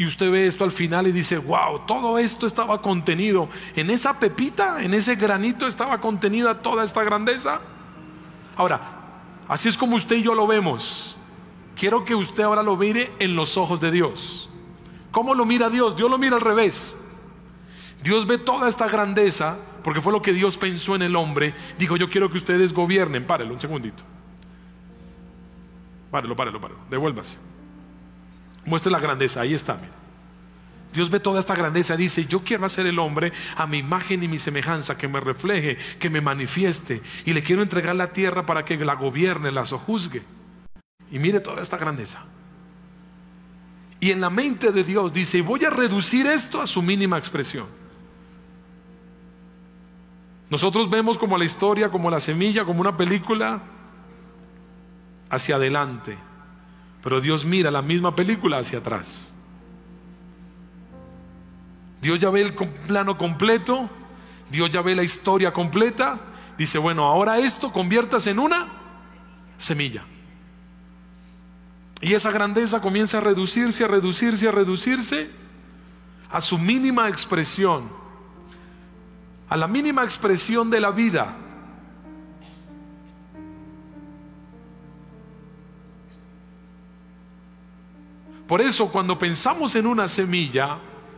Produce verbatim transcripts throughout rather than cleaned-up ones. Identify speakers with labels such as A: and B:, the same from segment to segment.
A: y usted ve esto al final y dice: wow, todo esto estaba contenido en esa pepita, en ese granito estaba contenida toda esta grandeza. Ahora, así es como usted y yo lo vemos. Quiero que usted ahora lo mire en los ojos de Dios. ¿Cómo lo mira Dios? Dios lo mira al revés. Dios ve toda esta grandeza, porque fue lo que Dios pensó en el hombre. Dijo: yo quiero que ustedes gobiernen. Párelo un segundito. Párelo, párelo, párelo. Devuélvase. Muestre la grandeza. Ahí está, mira. Dios ve toda esta grandeza. Dice: yo quiero hacer el hombre a mi imagen y mi semejanza, que me refleje, que me manifieste, y le quiero entregar la tierra para que la gobierne, la sojuzgue. Y mire toda esta grandeza. Y en la mente de Dios dice: voy a reducir esto a su mínima expresión. Nosotros vemos como la historia, como la semilla, como una película hacia adelante, pero Dios mira la misma película hacia atrás. Dios ya ve el plano completo, Dios ya ve la historia completa. Dice: bueno, ahora esto conviértase en una semilla. Y esa grandeza comienza a reducirse, a reducirse, a reducirse a su mínima expresión, a la mínima expresión de la vida. Por eso, cuando pensamos en una semilla,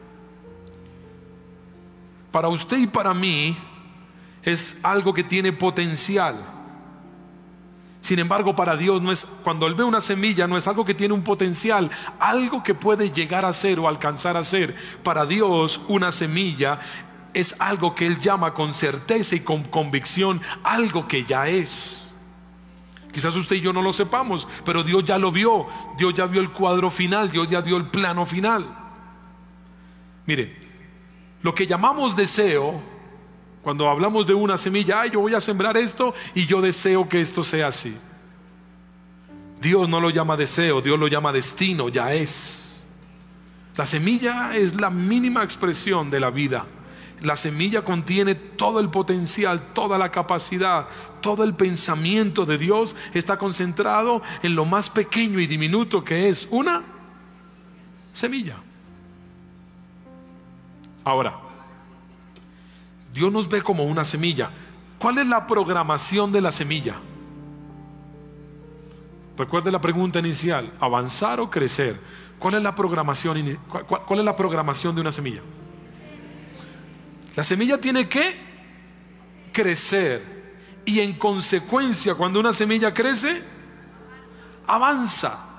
A: para usted y para mí es algo que tiene potencial. Sin embargo, para Dios no es, cuando Él ve una semilla, no es algo que tiene un potencial, algo que puede llegar a ser o alcanzar a ser. Para Dios, una semilla es algo que Él llama con certeza y con convicción, algo que ya es. Quizás usted y yo no lo sepamos, pero Dios ya lo vio. Dios ya vio el cuadro final, Dios ya dio el plano final. Mire, lo que llamamos deseo, cuando hablamos de una semilla: ay, yo voy a sembrar esto y yo deseo que esto sea así. Dios no lo llama deseo, Dios lo llama destino, ya es. La semilla es la mínima expresión de la vida. La semilla contiene todo el potencial, toda la capacidad, todo el pensamiento de Dios está concentrado en lo más pequeño y diminuto, que es una semilla. Ahora, Dios nos ve como una semilla. ¿Cuál es la programación de la semilla? Recuerde la pregunta inicial: ¿avanzar o crecer? ¿Cuál es la programación, cuál, cuál es la programación de una semilla? La semilla tiene que crecer, y en consecuencia, cuando una semilla crece, avanza.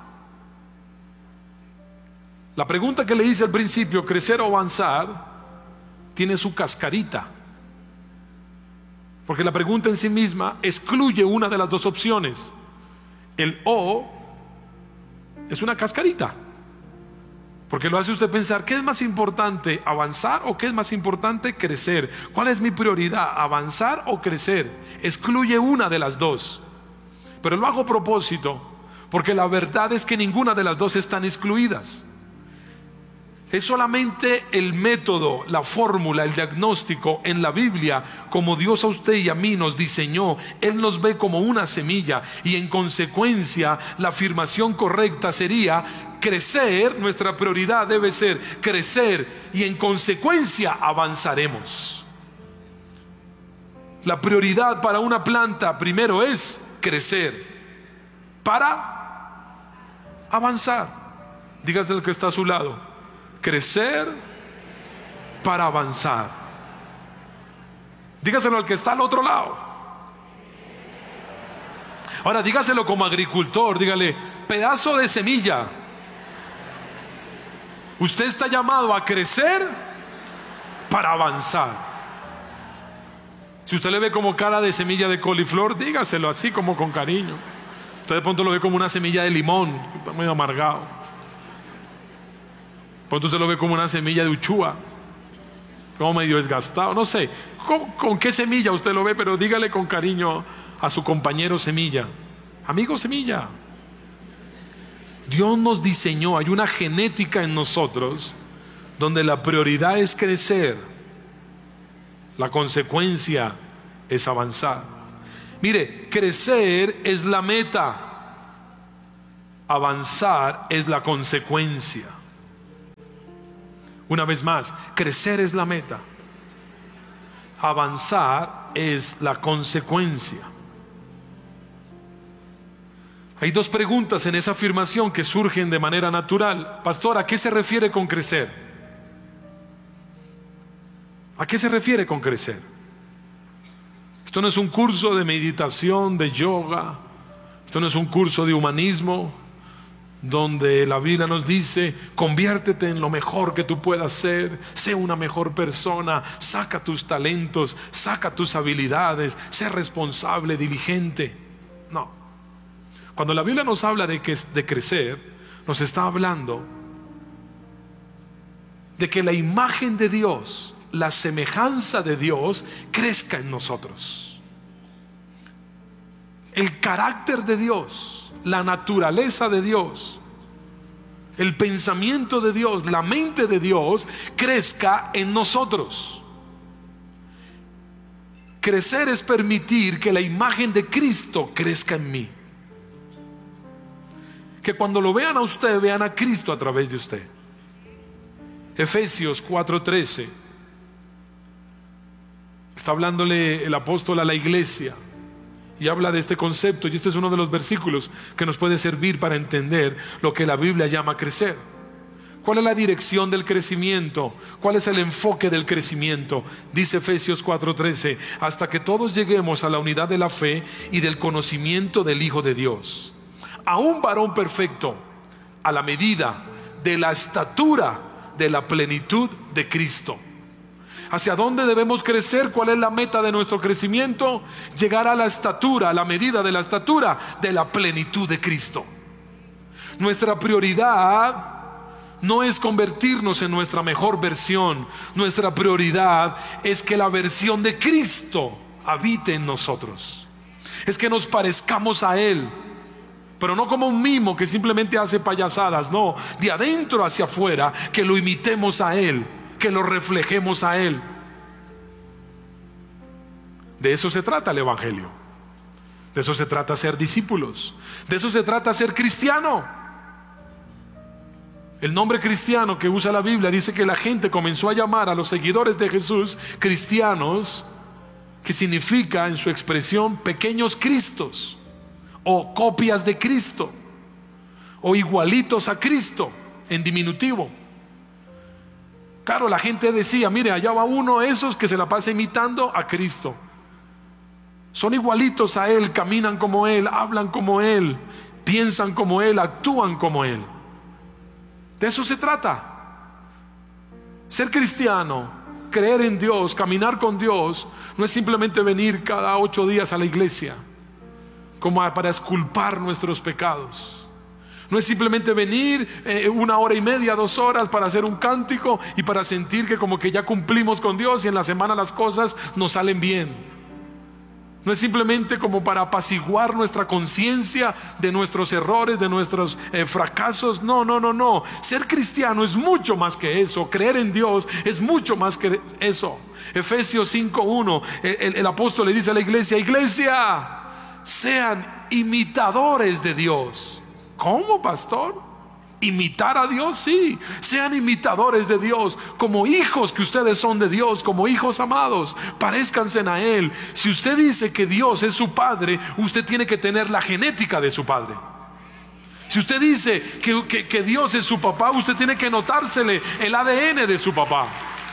A: La pregunta que le hice al principio, crecer o avanzar, tiene su cascarita, porque la pregunta en sí misma excluye una de las dos opciones. El o es una cascarita, porque lo hace usted pensar: ¿qué es más importante, avanzar o qué es más importante, crecer? ¿Cuál es mi prioridad, avanzar o crecer? Excluye una de las dos. Pero lo hago a propósito, porque la verdad es que ninguna de las dos están excluidas. Es solamente el método, la fórmula, el diagnóstico en la Biblia, como Dios a usted y a mí nos diseñó. Él nos ve como una semilla, y en consecuencia la afirmación correcta sería crecer. Nuestra prioridad debe ser crecer, y en consecuencia avanzaremos. La prioridad para una planta primero es crecer para avanzar. Dígase al que está a su lado: crecer para avanzar. Dígaselo al que está al otro lado. Ahora dígaselo como agricultor. Dígale: pedazo de semilla, usted está llamado a crecer para avanzar. Si usted le ve como cara de semilla de coliflor, dígaselo así, como con cariño. Usted de pronto lo ve como una semilla de limón, está muy amargado. Pronto usted lo ve como una semilla de uchúa, como medio desgastado. No sé con, con qué semilla usted lo ve, pero dígale con cariño a su compañero semilla: amigo semilla. Dios nos diseñó, hay una genética en nosotros donde la prioridad es crecer, la consecuencia es avanzar. Mire, crecer es la meta, avanzar es la consecuencia. Una vez más, crecer es la meta, avanzar es la consecuencia. Hay dos preguntas en esa afirmación que surgen de manera natural. Pastor, ¿a qué se refiere con crecer? ¿A qué se refiere con crecer? Esto no es un curso de meditación, de yoga. Esto no es un curso de humanismo donde la Biblia nos dice: conviértete en lo mejor que tú puedas ser, sé una mejor persona, saca tus talentos, saca tus habilidades, sé responsable, diligente. No. Cuando la Biblia nos habla de, que, de crecer, nos está hablando de que la imagen de Dios, la semejanza de Dios crezca en nosotros. El carácter de Dios, la naturaleza de Dios, el pensamiento de Dios, la mente de Dios crezca en nosotros. Crecer es permitir que la imagen de Cristo crezca en mí. Que cuando lo vean a usted, vean a Cristo a través de usted. Efesios cuatro trece. Está hablándole el apóstol a la iglesia y habla de este concepto, y este es uno de los versículos que nos puede servir para entender lo que la Biblia llama crecer. ¿Cuál es la dirección del crecimiento? ¿Cuál es el enfoque del crecimiento? Dice Efesios cuatro trece: hasta que todos lleguemos a la unidad de la fe y del conocimiento del Hijo de Dios, a un varón perfecto, a la medida de la estatura de la plenitud de Cristo. ¿Hacia dónde debemos crecer? ¿Cuál es la meta de nuestro crecimiento? Llegar a la estatura, a la medida de la estatura de la plenitud de Cristo. Nuestra prioridad no es convertirnos en nuestra mejor versión. Nuestra prioridad es que la versión de Cristo habite en nosotros. Es que nos parezcamos a Él, pero no como un mimo que simplemente hace payasadas. No, de adentro hacia afuera, que lo imitemos a Él, que lo reflejemos a Él. De eso se trata el Evangelio. De eso se trata ser discípulos. De eso se trata ser cristiano. El nombre cristiano que usa la Biblia dice que la gente comenzó a llamar a los seguidores de Jesús cristianos, que significa en su expresión pequeños Cristos, o copias de Cristo, o igualitos a Cristo en diminutivo. Claro, la gente decía: mire, allá va uno de esos que se la pasa imitando a Cristo. Son igualitos a Él, caminan como Él, hablan como Él, piensan como Él, actúan como Él. De eso se trata. Ser cristiano, creer en Dios, caminar con Dios, no es simplemente venir cada ocho días a la iglesia como para exculpar nuestros pecados. No es simplemente venir eh, una hora y media, dos horas para hacer un cántico y para sentir que como que ya cumplimos con Dios y en la semana las cosas nos salen bien. No es simplemente como para apaciguar nuestra conciencia de nuestros errores, de nuestros eh, fracasos. No, no, no, no. Ser cristiano es mucho más que eso. Creer en Dios es mucho más que eso. Efesios cinco uno, el, el, el apóstol le dice a la iglesia: iglesia, sean imitadores de Dios. ¿Cómo, pastor? ¿Imitar a Dios? Sí, sean imitadores de Dios, como hijos que ustedes son de Dios, como hijos amados, parezcanse a Él. Si usted dice que Dios es su padre, usted tiene que tener la genética de su padre. Si usted dice que, que, que Dios es su papá, usted tiene que notársele el A D N de su papá.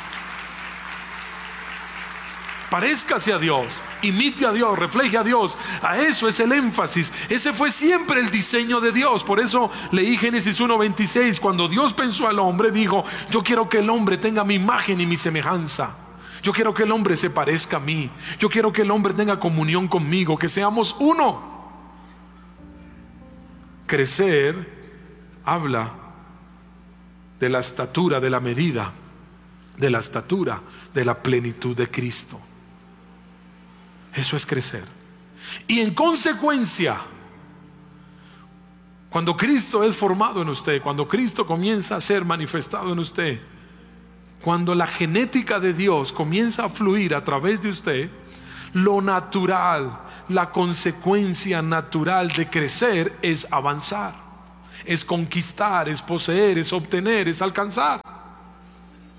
A: Parezcase a Dios, imite a Dios, refleje a Dios. A eso es el énfasis. Ese fue siempre el diseño de Dios. Por eso leí Génesis uno veintiséis. Cuando Dios pensó al hombre, dijo: yo quiero que el hombre tenga mi imagen y mi semejanza. Yo quiero que el hombre se parezca a mí. Yo quiero que el hombre tenga comunión conmigo, que seamos uno. Crecer habla de la estatura, de la medida, de la estatura, de la plenitud de Cristo. Eso es crecer. Y en consecuencia, cuando Cristo es formado en usted, cuando Cristo comienza a ser manifestado en usted, cuando la genética de Dios comienza a fluir a través de usted, lo natural, la consecuencia natural de crecer es avanzar, es conquistar, es poseer, es obtener, es alcanzar.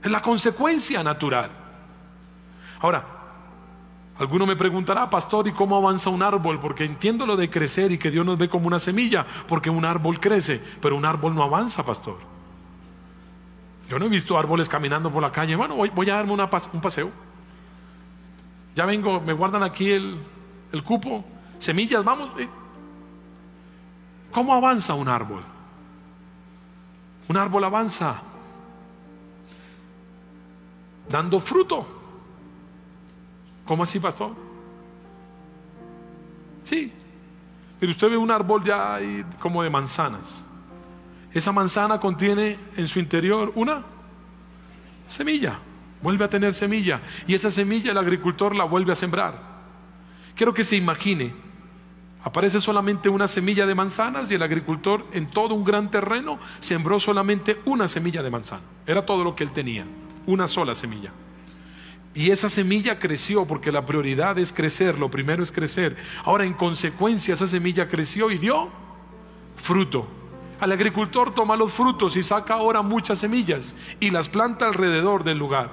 A: Es la consecuencia natural. Ahora, alguno me preguntará, pastor, ¿y cómo avanza un árbol? Porque entiendo lo de crecer y que Dios nos ve como una semilla, porque un árbol crece, pero un árbol no avanza, pastor. Yo no he visto árboles caminando por la calle. Bueno, voy, voy a darme una, un paseo. Ya vengo, me guardan aquí el, el cupo, semillas, vamos. ¿Cómo avanza un árbol? Un árbol avanza dando fruto. ¿Cómo así, pastor? Sí, pero usted ve un árbol ya ahí como de manzanas. Esa manzana contiene en su interior una semilla, vuelve a tener semilla, y esa semilla el agricultor la vuelve a sembrar. Quiero que se imagine, aparece solamente una semilla de manzanas y el agricultor en todo un gran terreno sembró solamente una semilla de manzana. Era todo lo que él tenía, una sola semilla. Y esa semilla creció, porque la prioridad es crecer, lo primero es crecer. Ahora, en consecuencia, esa semilla creció y dio fruto. El agricultor toma los frutos y saca ahora muchas semillas y las planta alrededor del lugar.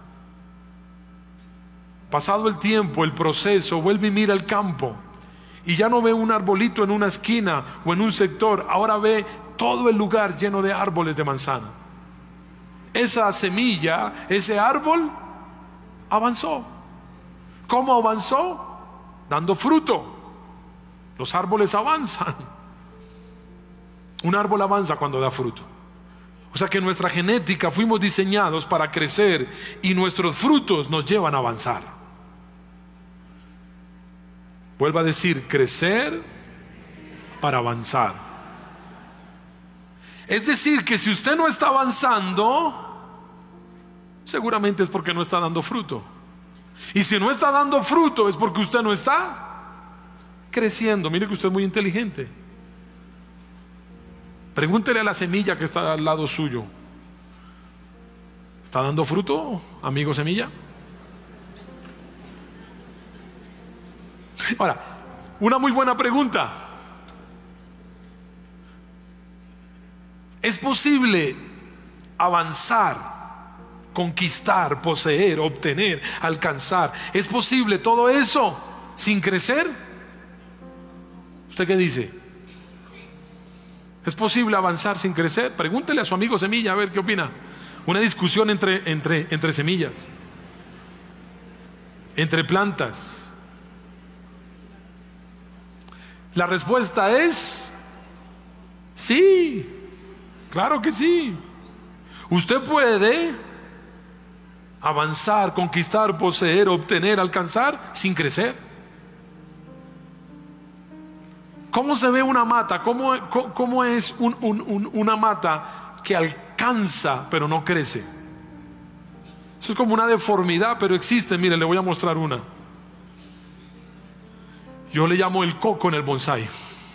A: Pasado el tiempo, el proceso, vuelve y mira el campo y ya no ve un arbolito en una esquina o en un sector, ahora ve todo el lugar lleno de árboles de manzana. Esa semilla, ese árbol avanzó. ¿Cómo avanzó? Dando fruto. Los árboles avanzan. Un árbol avanza cuando da fruto. O sea que en nuestra genética fuimos diseñados para crecer y nuestros frutos nos llevan a avanzar. Vuelvo a decir, crecer para avanzar. Es decir, que si usted no está avanzando, seguramente es porque no está dando fruto. Y si no está dando fruto es porque usted no está creciendo. Mire que usted es muy inteligente. Pregúntele a la semilla que está al lado suyo: ¿está dando fruto, amigo semilla? Ahora, una muy buena pregunta: ¿es posible avanzar, conquistar, poseer, obtener, alcanzar? ¿Es posible todo eso sin crecer? ¿Usted qué dice? ¿Es posible avanzar sin crecer? Pregúntele a su amigo semilla a ver qué opina. Una discusión entre, entre, entre semillas, entre plantas. La respuesta es sí, claro que sí. Usted puede avanzar, conquistar, poseer, obtener, alcanzar sin crecer. ¿Cómo se ve una mata? ¿Cómo, cómo, cómo es un, un, un, una mata que alcanza pero no crece? Eso es como una deformidad, pero existe. Mire, le voy a mostrar una. Yo le llamo el coco en el bonsái.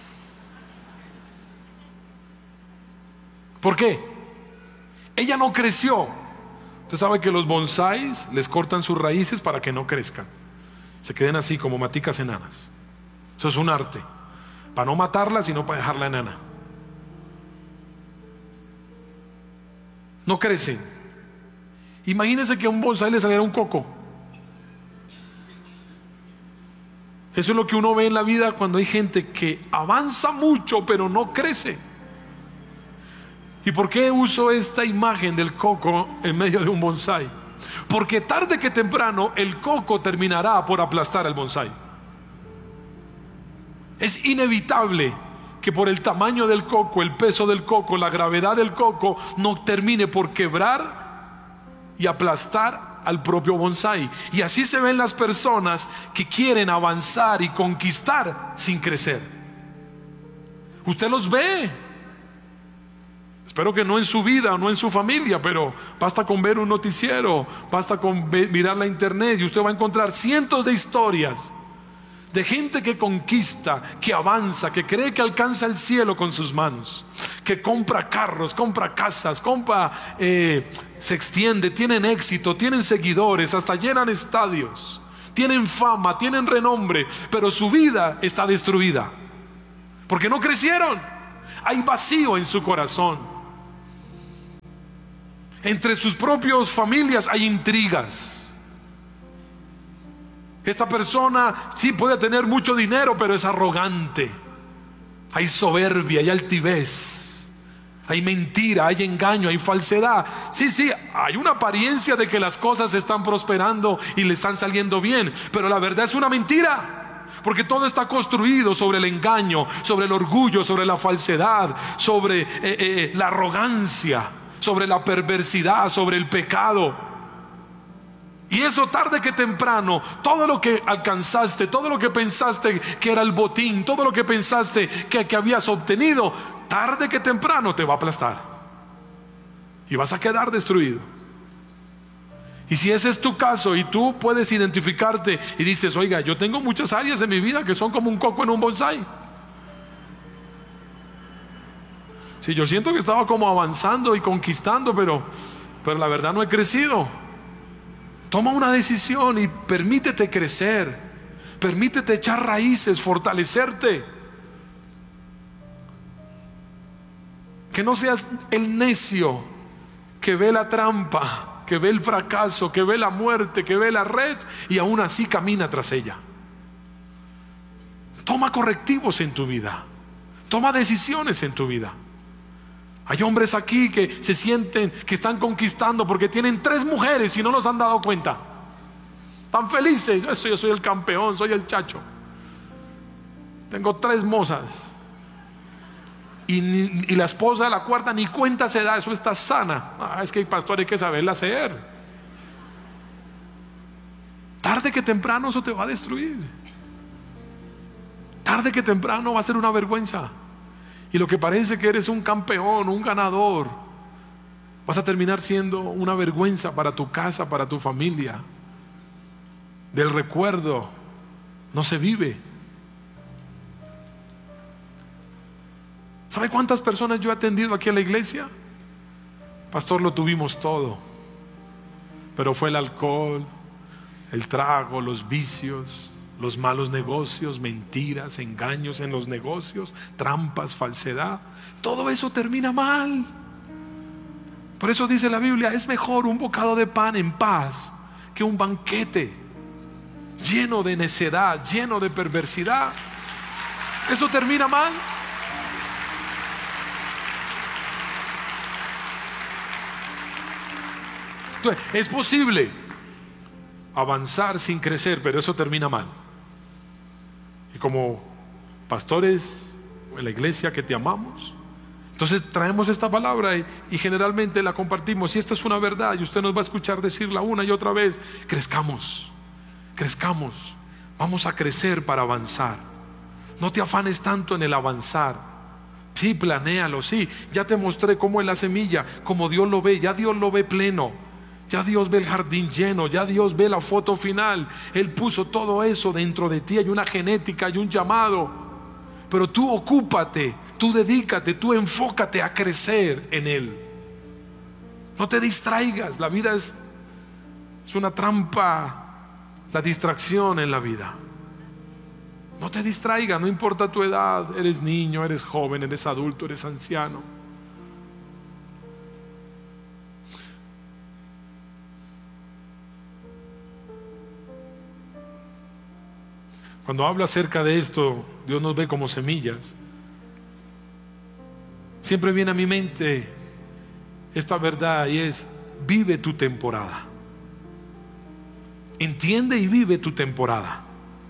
A: ¿Por qué? Ella no creció. Usted sabe que los bonsáis les cortan sus raíces para que no crezcan, se queden así como maticas enanas. Eso es un arte, para no matarla, sino para dejarla enana. No crecen. Imagínense que a un bonsái le saliera un coco. Eso es lo que uno ve en la vida cuando hay gente que avanza mucho pero no crece. ¿Y por qué uso esta imagen del coco en medio de un bonsái? Porque tarde que temprano el coco terminará por aplastar al bonsái. Es inevitable que por el tamaño del coco, el peso del coco, la gravedad del coco, no termine por quebrar y aplastar al propio bonsái. Y así se ven las personas que quieren avanzar y conquistar sin crecer. Usted los ve. Espero que no en su vida, no en su familia, pero basta con ver un noticiero, basta con ver, mirar la internet, y usted va a encontrar cientos de historias de gente que conquista, que avanza, que cree que alcanza el cielo con sus manos, que compra carros, compra casas, compra, eh, se extiende, tienen éxito, tienen seguidores, hasta llenan estadios, tienen fama, tienen renombre, pero su vida está destruida porque no crecieron. Hay vacío en su corazón. Entre sus propias familias hay intrigas. Esta persona sí puede tener mucho dinero, pero es arrogante. Hay soberbia, hay altivez, hay mentira, hay engaño, hay falsedad. Sí, sí, hay una apariencia de que las cosas están prosperando y le están saliendo bien, pero la verdad es una mentira, porque todo está construido sobre el engaño, sobre el orgullo, sobre la falsedad, sobre eh, eh, la arrogancia, sobre la perversidad, sobre el pecado. Y eso, tarde que temprano, todo lo que alcanzaste, todo lo que pensaste que era el botín, todo lo que pensaste que, que habías obtenido, tarde que temprano te va a aplastar y vas a quedar destruido. Y si ese es tu caso y tú puedes identificarte y dices: oiga, yo tengo muchas áreas en mi vida que son como un coco en un bonsái. Si yo siento que estaba como avanzando y conquistando, pero, pero la verdad no he crecido. Toma una decisión y permítete crecer, permítete echar raíces, fortalecerte. Que no seas el necio que ve la trampa, que ve el fracaso, que ve la muerte, que ve la red y aún así camina tras ella. Toma correctivos en tu vida, toma decisiones en tu vida. Hay hombres aquí que se sienten que están conquistando porque tienen tres mujeres y no nos han dado cuenta. Están felices. Yo soy, yo soy el campeón, soy el chacho. Tengo tres mozas. Y, y la esposa de la cuarta ni cuenta se da. Eso está sana. Ah, es que, pastor, hay que saberla hacer. Tarde que temprano eso te va a destruir. Tarde que temprano va a ser una vergüenza. Y lo que parece que eres un campeón, un ganador, vas a terminar siendo una vergüenza para tu casa, para tu familia. Del recuerdo no se vive. ¿Sabe cuántas personas yo he atendido aquí en la iglesia? Pastor, lo tuvimos todo, pero fue el alcohol, el trago, los vicios, los malos negocios, mentiras, engaños en los negocios, trampas, falsedad. Todo eso termina mal. Por eso dice la Biblia: es mejor un bocado de pan en paz que un banquete lleno de necedad, lleno de perversidad. Eso termina mal. Entonces, es posible avanzar sin crecer, pero eso termina mal. Y como pastores en la iglesia que te amamos, entonces traemos esta palabra y, y generalmente la compartimos. Y esta es una verdad y usted nos va a escuchar decirla una y otra vez. Crezcamos, crezcamos. Vamos a crecer para avanzar. No te afanes tanto en el avanzar. Sí, planéalo, sí. Ya te mostré cómo es la semilla, como Dios lo ve. Ya Dios lo ve pleno. Ya Dios ve el jardín lleno, ya Dios ve la foto final. Él puso todo eso dentro de ti. Hay una genética, hay un llamado. Pero tú ocúpate, tú dedícate, tú enfócate a crecer en Él. No te distraigas. La vida es, es una trampa, la distracción en la vida. No te distraigas, no importa tu edad. Eres niño, eres joven, eres adulto, eres anciano. Cuando hablo acerca de esto, Dios nos ve como semillas. Siempre viene a mi mente esta verdad y es: vive tu temporada. Entiende y vive tu temporada.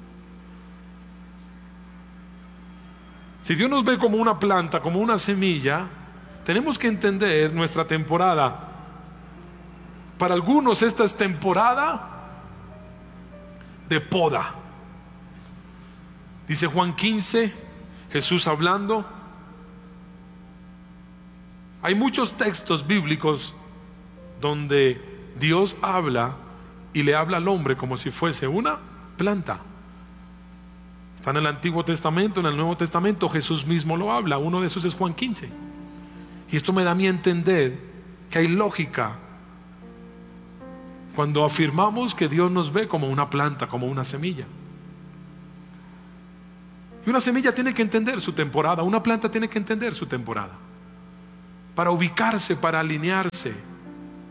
A: Si Dios nos ve como una planta, como una semilla, tenemos que entender nuestra temporada. Para algunos esta es temporada de poda. Dice Juan quince, Jesús hablando. Hay muchos textos bíblicos donde Dios habla y le habla al hombre como si fuese una planta. Está en el Antiguo Testamento, en el Nuevo Testamento Jesús mismo lo habla. Uno de esos es Juan quince. Y esto me da a mí a entender que hay lógica cuando afirmamos que Dios nos ve como una planta, como una semilla. Y una semilla tiene que entender su temporada, una planta tiene que entender su temporada, para ubicarse, para alinearse.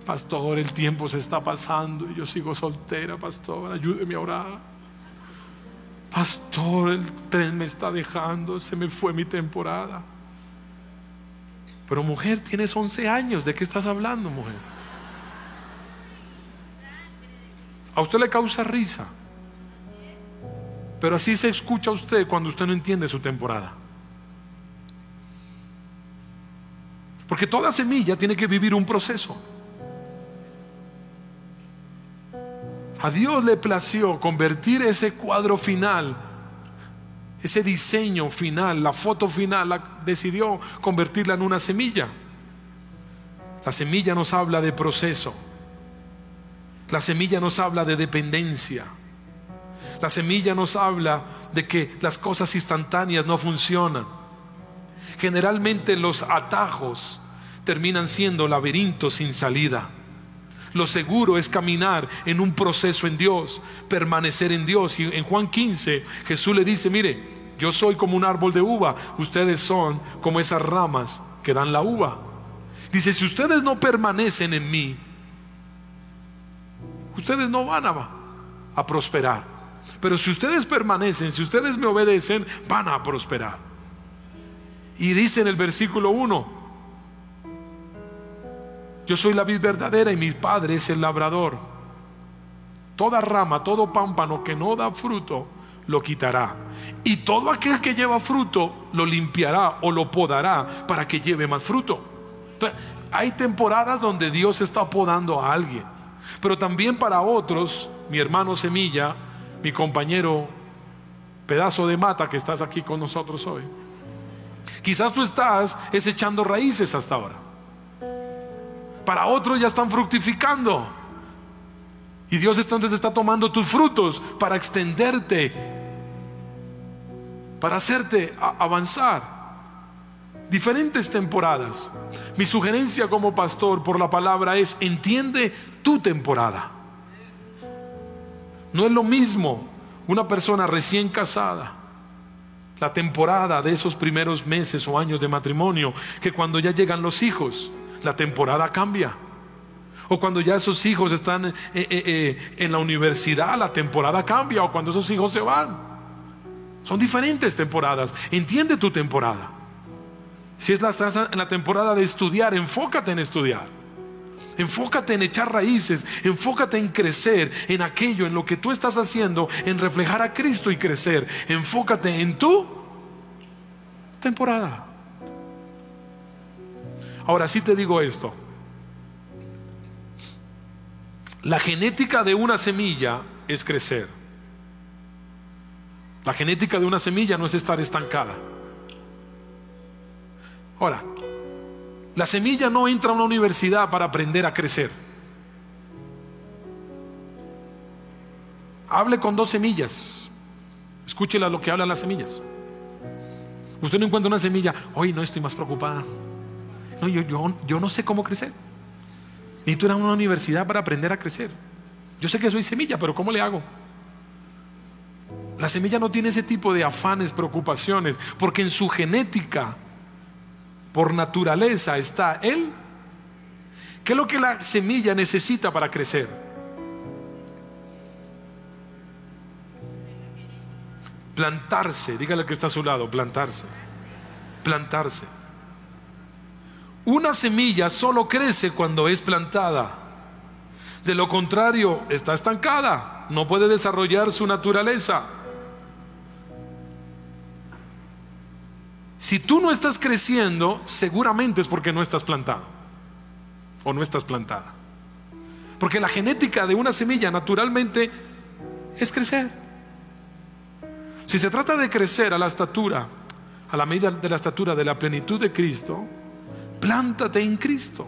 A: Pastor, el tiempo se está pasando y yo sigo soltera. Pastor, ayúdeme a orar. Pastor, el tren me está dejando, se me fue mi temporada. Pero mujer, tienes once años, ¿de qué estás hablando, mujer? A usted le causa risa, pero así se escucha a usted cuando usted no entiende su temporada. Porque toda semilla tiene que vivir un proceso. A Dios le plació convertir ese cuadro final, ese diseño final, la foto final, la, decidió convertirla en una semilla. La semilla nos habla de proceso. La semilla nos habla de dependencia. La semilla nos habla de que las cosas instantáneas no funcionan. Generalmente los atajos terminan siendo laberintos sin salida. Lo seguro es caminar en un proceso en Dios, permanecer en Dios. Y en Juan quince Jesús le dice: mire, yo soy como un árbol de uva, ustedes son como esas ramas que dan la uva. Dice: si ustedes no permanecen en mí, ustedes no van a, a prosperar. Pero si ustedes permanecen, si ustedes me obedecen, van a prosperar. Y dice en el versículo uno: yo soy la vid verdadera y mi Padre es el labrador. Toda rama, todo pámpano que no da fruto, lo quitará. Y todo aquel que lleva fruto, lo limpiará o lo podará para que lleve más fruto. Entonces, hay temporadas donde Dios está podando a alguien. Pero también para otros, mi hermano semilla, mi compañero pedazo de mata que estás aquí con nosotros hoy, quizás tú estás es echando raíces hasta ahora. Para otros ya están fructificando. Y Dios entonces está tomando tus frutos para extenderte, para hacerte avanzar. Diferentes temporadas. Mi sugerencia como pastor por la palabra es: entiende tu temporada. No es lo mismo una persona recién casada, la temporada de esos primeros meses o años de matrimonio, que cuando ya llegan los hijos. La temporada cambia. O cuando ya esos hijos están eh, eh, eh, en la universidad, la temporada cambia. O cuando esos hijos se van. Son diferentes temporadas. Entiende tu temporada. Si es la, en la temporada de estudiar, enfócate en estudiar. Enfócate en echar raíces. Enfócate en crecer en aquello, en lo que tú estás haciendo, en reflejar a Cristo y crecer. Enfócate en tu temporada. Ahora sí te digo esto: la genética de una semilla es crecer. La genética de una semilla no es estar estancada. Ahora, la semilla no entra a una universidad para aprender a crecer. Hable con dos semillas, escúchela lo que hablan las semillas. Usted no encuentra una semilla: hoy no estoy más preocupada. No, yo, yo, yo no sé cómo crecer. Necesito ir a una universidad para aprender a crecer. Yo sé que soy semilla, pero ¿cómo le hago? La semilla no tiene ese tipo de afanes, preocupaciones, porque en su genética, por naturaleza, está él. ¿Qué es lo que la semilla necesita para crecer? Plantarse. Dígale que está a su lado: plantarse. Plantarse. Una semilla solo crece cuando es plantada. De lo contrario, está estancada. No puede desarrollar su naturaleza. Si tú no estás creciendo, seguramente es porque no estás plantado o no estás plantada. Porque la genética de una semilla naturalmente es crecer. Si se trata de crecer a la estatura, a la medida de la estatura de la plenitud de Cristo, plántate en Cristo.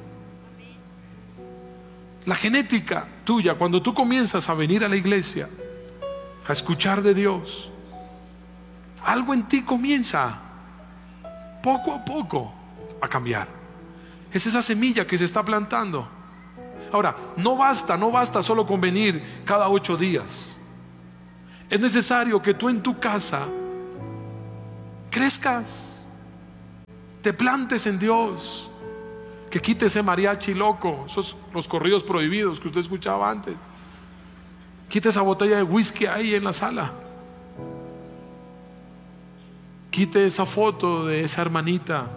A: La genética tuya, cuando tú comienzas a venir a la iglesia, a escuchar de Dios, algo en ti comienza poco a poco a cambiar. Es esa semilla que se está plantando. Ahora, no basta, no basta solo con venir cada ocho días. Es necesario que tú en tu casa crezcas, te plantes en Dios, Que quite ese mariachi loco, esos los corridos prohibidos que usted escuchaba antes. Quite esa botella de whisky ahí en la sala. Quite esa foto de esa hermanita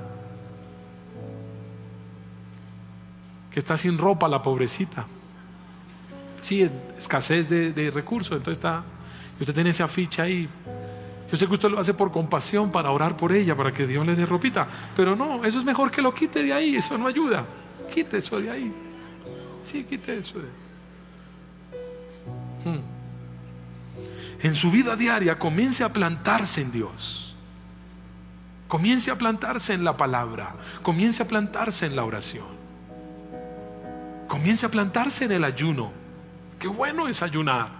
A: que está sin ropa, la pobrecita. Sí, escasez de, de recursos. Entonces está, y usted tiene ese afiche ahí. Yo sé que usted lo hace por compasión, para orar por ella, para que Dios le dé ropita. Pero no, eso es mejor que lo quite de ahí. Eso no ayuda. Quite eso de ahí. Sí, quite eso de ahí. Hmm. En su vida diaria comience a plantarse en Dios. Comience a plantarse en la palabra. Comience a plantarse en la oración. Comience a plantarse en el ayuno. Qué bueno es ayunar.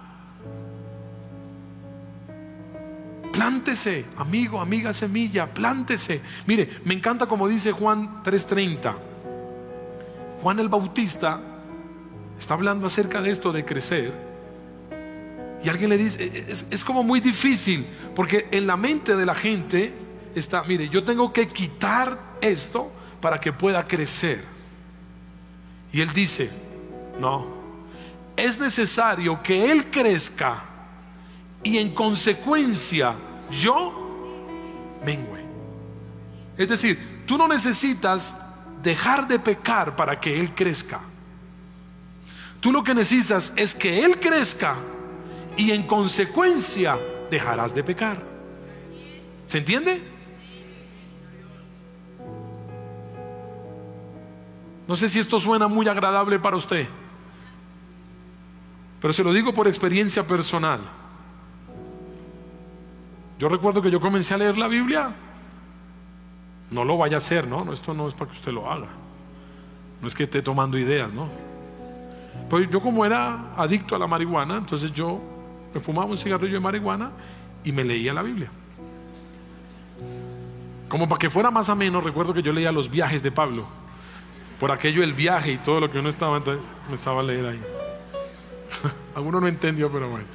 A: Plántese, amigo, amiga, semilla, plántese. Mire, me encanta como dice Juan tres treinta. Juan el Bautista está hablando acerca de esto de crecer. Y alguien le dice, es, es como muy difícil, porque en la mente de la gente está, mire, yo tengo que quitar esto para que pueda crecer. Y él dice, no, es necesario que él crezca y en consecuencia yo mengüe. Es decir, tú no necesitas dejar de pecar para que él crezca. Tú lo que necesitas es que él crezca y en consecuencia dejarás de pecar. ¿Se entiende? No sé si esto suena muy agradable para usted, pero se lo digo por experiencia personal. Yo recuerdo que yo comencé a leer la Biblia. No lo vaya a hacer, ¿no? No, esto no es para que usted lo haga. No es que esté tomando ideas, ¿no? Pues yo, como era adicto a la marihuana, entonces yo me fumaba un cigarrillo de marihuana y me leía la Biblia. Como para que fuera más ameno, recuerdo que yo leía los viajes de Pablo. Por aquello el viaje y todo lo que uno estaba, entonces me estaba a leer ahí. Alguno no entendió, pero bueno.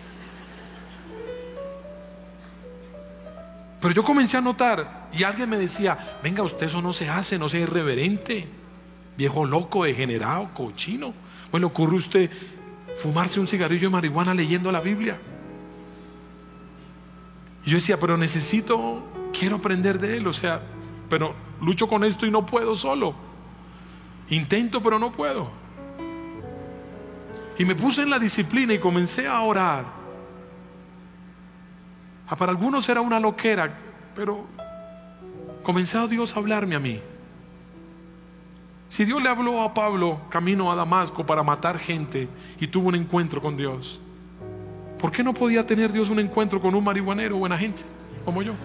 A: Pero yo comencé a notar, y alguien me decía, venga, usted eso no se hace, no sea irreverente, viejo loco, degenerado, cochino. Bueno, ¿ocurre usted fumarse un cigarrillo de marihuana leyendo la Biblia? Y yo decía, pero necesito, quiero aprender de él, o sea, pero lucho con esto y no puedo solo. Intento, pero no puedo. Y me puse en la disciplina y comencé a orar. Para algunos era una loquera, pero comenzó a Dios a hablarme a mí. Si Dios le habló a Pablo camino a Damasco para matar gente y tuvo un encuentro con Dios, ¿por qué no podía tener Dios un encuentro con un marihuanero, buena gente como yo?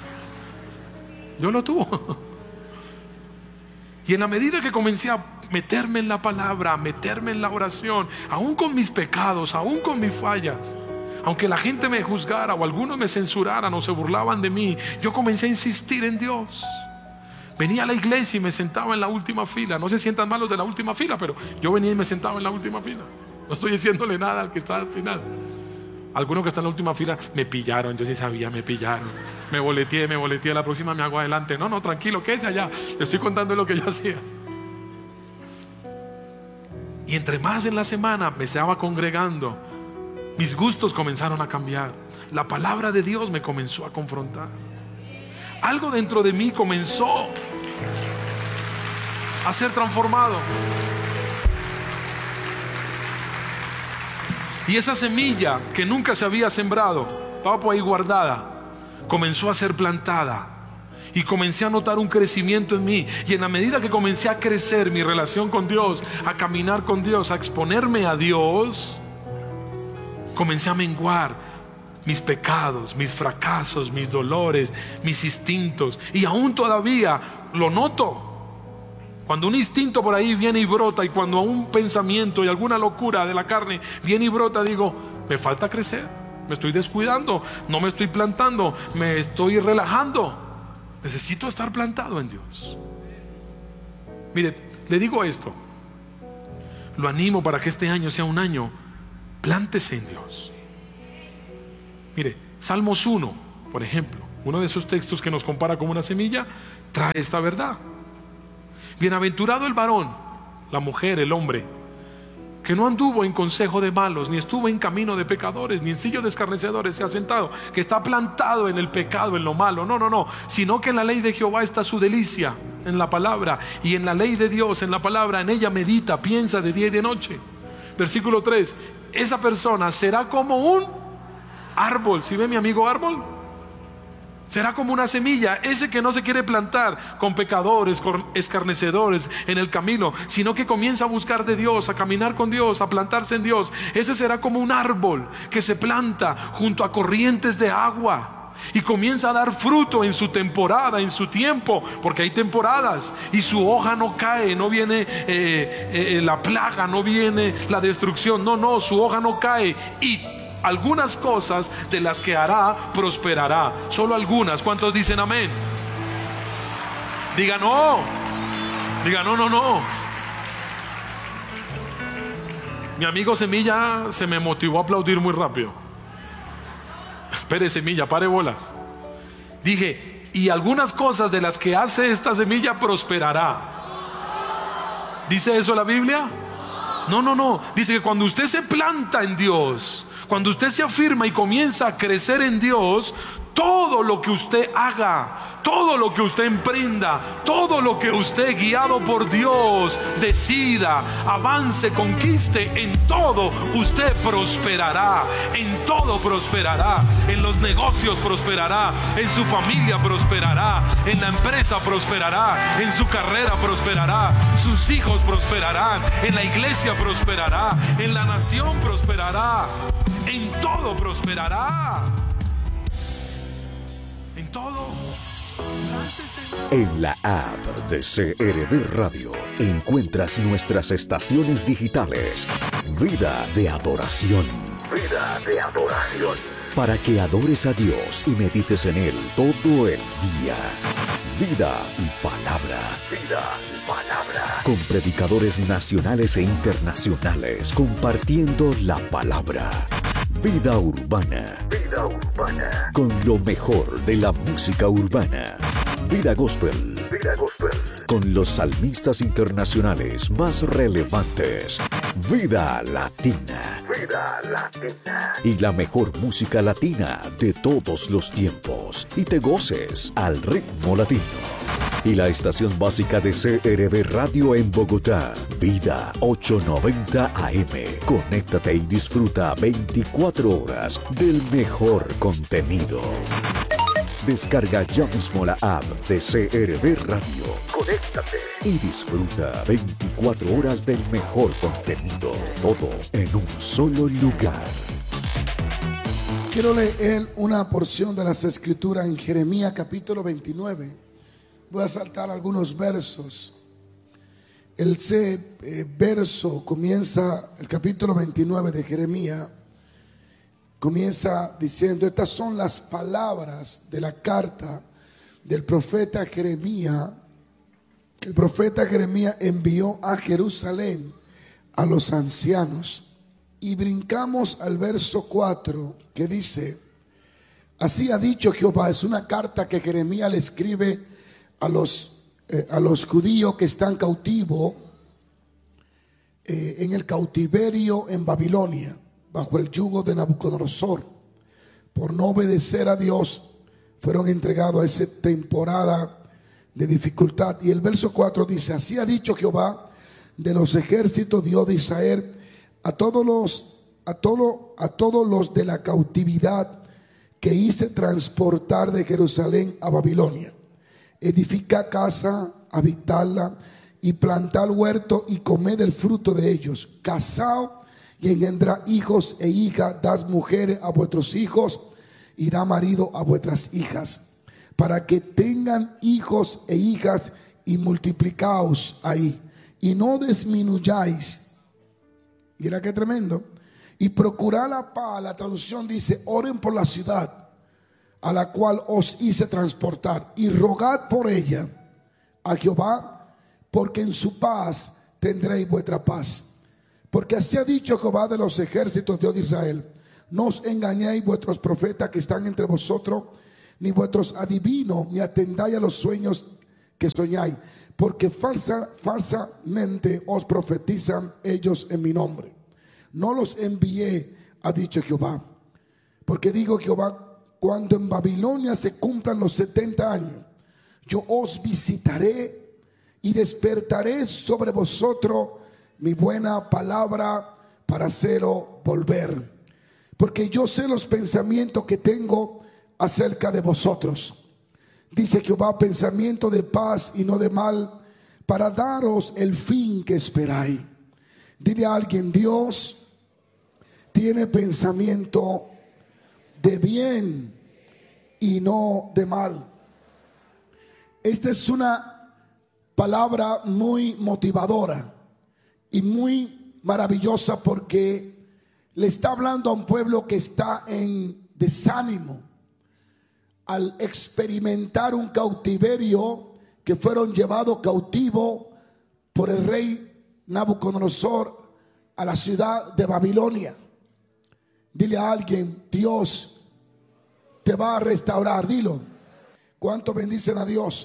A: Yo lo tuvo. Y en la medida que comencé a meterme en la palabra, a meterme en la oración, aún con mis pecados, aún con mis fallas, aunque la gente me juzgara o algunos me censuraran o se burlaban de mí, yo comencé a insistir en Dios. Venía a la iglesia y me sentaba en la última fila. No se sientan mal los de la última fila, pero yo venía y me sentaba en la última fila. No estoy diciéndole nada al que está al final. Algunos que están en la última fila me pillaron, yo sí sabía, me pillaron. Me boleteé, me boleteé, la próxima me hago adelante. No, no, tranquilo, quédese allá. Le estoy contando lo que yo hacía. Y entre más en la semana me estaba congregando, mis gustos comenzaron a cambiar. La palabra de Dios me comenzó a confrontar. Algo dentro de mí comenzó a ser transformado. Y esa semilla que nunca se había sembrado, estaba por ahí guardada, comenzó a ser plantada. Y comencé a notar un crecimiento en mí. Y en la medida que comencé a crecer mi relación con Dios, a caminar con Dios, a exponerme a Dios, comencé a menguar mis pecados, mis fracasos, mis dolores, mis instintos. Y aún todavía lo noto. Cuando un instinto por ahí viene y brota, y cuando un pensamiento y alguna locura de la carne viene y brota, digo, me falta crecer, me estoy descuidando, no me estoy plantando, me estoy relajando. Necesito estar plantado en Dios. Mire, le digo esto, lo animo para que este año sea un año, plántese en Dios. Mire, Salmos uno, por ejemplo, uno de esos textos que nos compara como una semilla, trae esta verdad. Bienaventurado el varón, la mujer, el hombre, que no anduvo en consejo de malos, ni estuvo en camino de pecadores, ni en sillo de escarnecedores se ha sentado, que está plantado en el pecado, en lo malo. No, no, no, sino que en la ley de Jehová está su delicia, en la palabra, y en la ley de Dios, en la palabra, en ella medita, piensa de día y de noche. Versículo tres, esa persona será como un árbol. ¿Sí ve mi amigo árbol? Será como una semilla, ese que no se quiere plantar con pecadores, con escarnecedores en el camino, sino que comienza a buscar de Dios, a caminar con Dios, a plantarse en Dios. Ese será como un árbol que se planta junto a corrientes de agua y comienza a dar fruto en su temporada, en su tiempo, porque hay temporadas, y su hoja no cae, no viene eh, eh, la plaga, no viene la destrucción, no, no, su hoja no cae, y algunas cosas de las que hará prosperará. Solo algunas. ¿Cuántos dicen amén? Diga no. Diga no, no, no. Mi amigo Semilla se me motivó a aplaudir muy rápido. Espere, Semilla, pare bolas. Dije, y algunas cosas de las que hace esta semilla prosperará. ¿Dice eso la Biblia? No, no, no. Dice que cuando usted se planta en Dios, cuando usted se afirma y comienza a crecer en Dios, todo lo que usted haga, todo lo que usted emprenda, todo lo que usted, guiado por Dios, decida, avance, conquiste, en todo usted prosperará. En todo prosperará. En los negocios prosperará. En su familia prosperará. En la empresa prosperará. En su carrera prosperará. Sus hijos prosperarán. En la iglesia prosperará. En la nación prosperará. En todo prosperará. En todo.
B: En la app de C R V Radio encuentras nuestras estaciones digitales. Vida de adoración. Vida de adoración. Para que adores a Dios y medites en Él todo el día. Vida y palabra. Vida y palabra. Con predicadores nacionales e internacionales compartiendo la palabra. Vida urbana. Vida urbana. Con lo mejor de la música urbana. Vida gospel. Vida gospel. Con los salmistas internacionales más relevantes. Vida latina. Vida latina. Y la mejor música latina de todos los tiempos. Y te goces al ritmo latino. Y la estación básica de C R V Radio en Bogotá, Vida ochocientos noventa A M. Conéctate y disfruta veinticuatro horas del mejor contenido. Descarga ya mismo la app de C R V Radio. Conéctate y disfruta veinticuatro horas del mejor contenido. Todo en un solo lugar.
C: Quiero leer una porción de las Escrituras en Jeremías capítulo veintinueve. Voy a saltar algunos versos. El C, eh, verso comienza, el capítulo veintinueve de Jeremías, comienza diciendo: estas son las palabras de la carta del profeta Jeremías, que el profeta Jeremías envió a Jerusalén a los ancianos. Y brincamos al verso cuatro, que dice: así ha dicho Jehová. Es una carta que Jeremías le escribe a los, eh, a los judíos que están cautivos eh, en el cautiverio en Babilonia, bajo el yugo de Nabucodonosor. Por no obedecer a Dios, fueron entregados a esa temporada de dificultad. Y el verso cuatro dice: así ha dicho Jehová de los ejércitos, Dios de Israel, a todos los, a todo, a todos los de la cautividad que hice transportar de Jerusalén a Babilonia. Edifica casa, habitarla, y plantar huerto y comed del fruto de ellos. Casaos y engendrá hijos e hijas, das mujeres a vuestros hijos y da marido a vuestras hijas, para que tengan hijos e hijas, y multiplicaos ahí, y no disminuyáis. Mira qué tremendo. Y procurad la paz. La traducción dice: oren por la ciudad a la cual os hice transportar, y rogad por ella a Jehová, porque en su paz tendréis vuestra paz. Porque así ha dicho Jehová de los ejércitos, Dios de Israel: no os engañéis vuestros profetas que están entre vosotros, ni vuestros adivinos, ni atendáis a los sueños que soñáis, porque falsa, falsamente os profetizan ellos en mi nombre. No los envié, ha dicho Jehová. Porque digo Jehová, cuando en Babilonia se cumplan los setenta años, yo os visitaré y despertaré sobre vosotros mi buena palabra para haceros volver. Porque yo sé los pensamientos que tengo acerca de vosotros, dice Jehová, pensamiento de paz y no de mal, para daros el fin que esperáis. Dile a alguien, Dios tiene pensamiento de bien y no de mal. Esta es una palabra muy motivadora y muy maravillosa, porque le está hablando a un pueblo que está en desánimo al experimentar un cautiverio, que fueron llevados cautivos por el rey Nabucodonosor a la ciudad de Babilonia. Dile a alguien, Dios te va a restaurar. Dilo. ¿Cuánto bendicen a Dios?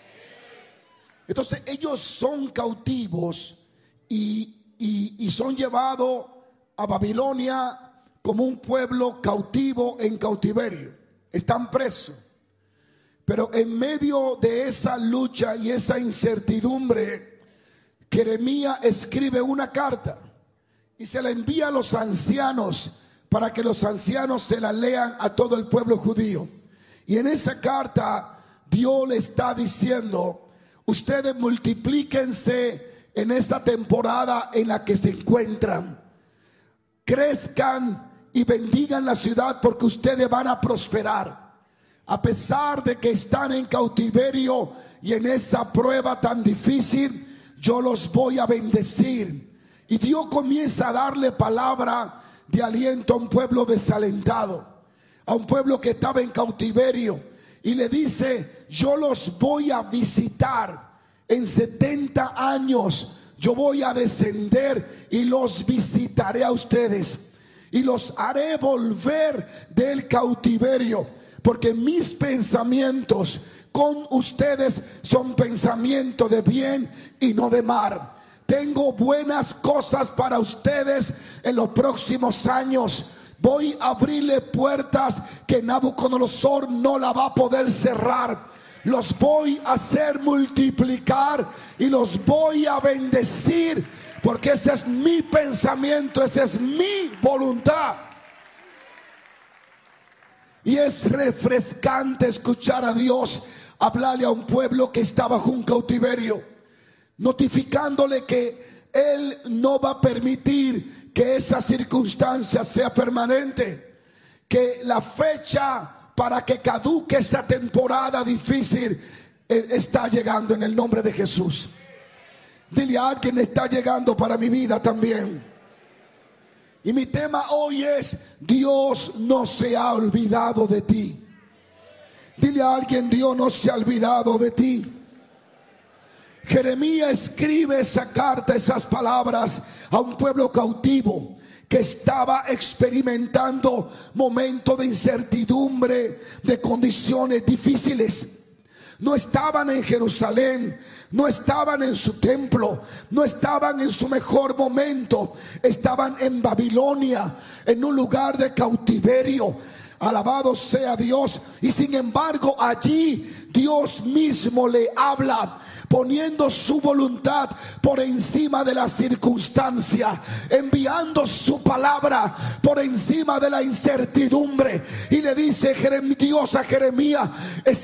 C: Entonces ellos son cautivos y, y, y son llevados a Babilonia como un pueblo cautivo en cautiverio. Están presos. Pero en medio de esa lucha y esa incertidumbre, Jeremías escribe una carta y se la envía a los ancianos, para que los ancianos se la lean a todo el pueblo judío. Y en esa carta Dios le está diciendo, ustedes multiplíquense en esta temporada en la que se encuentran, crezcan y bendigan la ciudad, porque ustedes van a prosperar. A pesar de que están en cautiverio y en esa prueba tan difícil, yo los voy a bendecir. Y Dios comienza a darle palabra de aliento a un pueblo desalentado, a un pueblo que estaba en cautiverio, y le dice, yo los voy a visitar en setenta años. Yo voy a descender y los visitaré a ustedes y los haré volver del cautiverio, porque mis pensamientos con ustedes son pensamientos de bien y no de mal. Tengo buenas cosas para ustedes en los próximos años. Voy a abrirle puertas que Nabucodonosor no la va a poder cerrar. Los voy a hacer multiplicar y los voy a bendecir, porque ese es mi pensamiento, esa es mi voluntad. Y es refrescante escuchar a Dios hablarle a un pueblo que está bajo un cautiverio, notificándole que Él no va a permitir que esa circunstancia sea permanente, que la fecha para que caduque esta temporada difícil eh, está llegando en el nombre de Jesús. Dile a alguien, está llegando para mi vida también. Y mi tema hoy es, Dios no se ha olvidado de ti. Dile a alguien, Dios no se ha olvidado de ti. Jeremías escribe esa carta, esas palabras a un pueblo cautivo que estaba experimentando momentos de incertidumbre, de condiciones difíciles. No estaban en Jerusalén, no estaban en su templo, no estaban en su mejor momento. Estaban en Babilonia, en un lugar de cautiverio. Alabado sea Dios. Y sin embargo allí Dios mismo le habla, poniendo su voluntad por encima de la circunstancia, enviando su palabra por encima de la incertidumbre. Y le dice Dios a Jeremías,